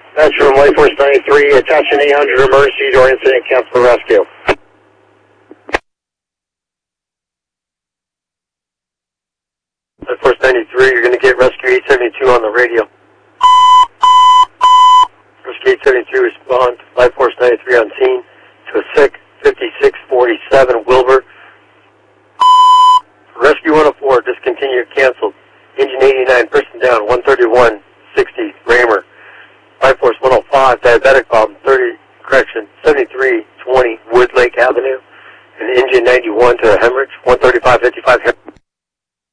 That's from Life Force 93, attention 800 emergency door incident, cancel for rescue. Life Force 93, you're going to get Rescue 872 on the radio. Rescue 872, respond to Life Force 93 on scene to a sick 5647 Wilbur. Rescue 104, discontinued, canceled. Engine 89, person down, 13160 Raymer. Life Force 105, diabetic valve